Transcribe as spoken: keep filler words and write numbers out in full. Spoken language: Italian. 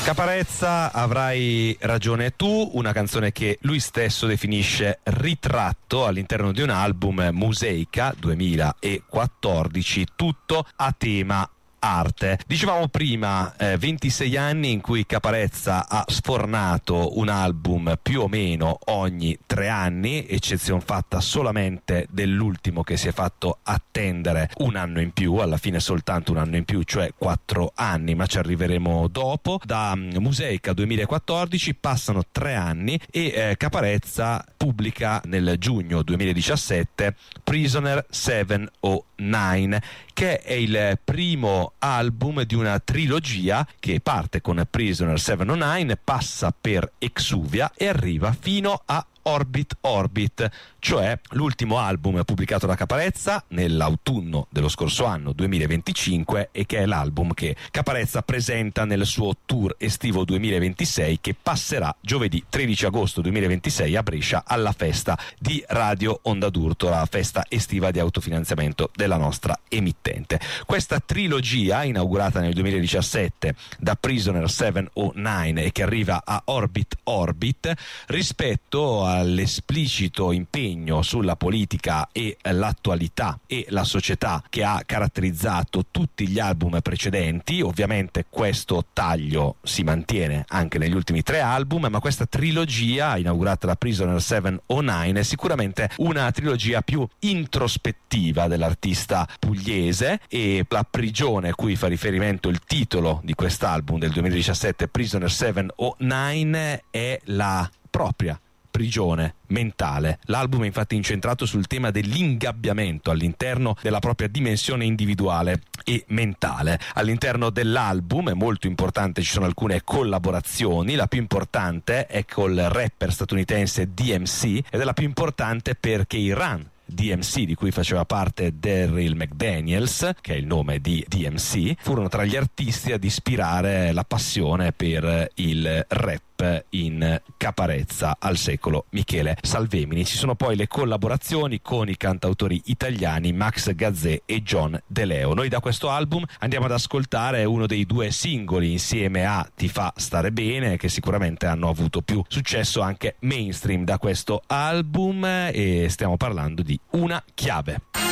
Caparezza, avrai ragione tu, una canzone che lui stesso definisce ritratto all'interno di un album, Museica duemilaquattordici, tutto a tema arte. Dicevamo prima, eh, ventisei anni in cui Caparezza ha sfornato un album più o meno ogni tre anni, eccezione fatta solamente dell'ultimo che si è fatto attendere un anno in più, alla fine soltanto un anno in più, cioè quattro anni, ma ci arriveremo dopo. Da um, Museica duemilaquattordici passano tre anni e eh, Caparezza pubblica nel giugno duemiladiciassette Prisoner settecentonove, che è il primo album di una trilogia che parte con Prisoner settecentonove, passa per Exuvia e arriva fino a Orbit Orbit, cioè l'ultimo album pubblicato da Caparezza nell'autunno dello scorso anno duemilaventicinque, e che è l'album che Caparezza presenta nel suo tour estivo duemilaventisei, che passerà giovedì tredici agosto duemilaventisei a Brescia alla festa di Radio Onda d'Urto, la festa estiva di autofinanziamento della nostra emittente. Questa trilogia, inaugurata nel duemiladiciassette da Prisoner settecentonove e che arriva a Orbit Orbit, rispetto a all'esplicito impegno sulla politica e l'attualità e la società che ha caratterizzato tutti gli album precedenti. Ovviamente questo taglio si mantiene anche negli ultimi tre album, ma questa trilogia inaugurata da Prisoner settecentonove è sicuramente una trilogia più introspettiva dell'artista pugliese, e la prigione a cui fa riferimento il titolo di quest'album del duemiladiciassette, Prisoner settecentonove, è la propria prigione mentale. L'album è infatti incentrato sul tema dell'ingabbiamento all'interno della propria dimensione individuale e mentale. All'interno dell'album è molto importante, ci sono alcune collaborazioni, la più importante è col rapper statunitense D M C, ed è la più importante perché i Run D M C, di cui faceva parte Daryl McDaniels, che è il nome di D M C, furono tra gli artisti ad ispirare la passione per il rap in Caparezza al secolo Michele Salvemini. Ci sono poi le collaborazioni con i cantautori italiani Max Gazzè e John De Leo. Noi da questo album andiamo ad ascoltare uno dei due singoli insieme a Ti fa stare bene, che sicuramente hanno avuto più successo anche mainstream da questo album, e stiamo parlando di Una chiave.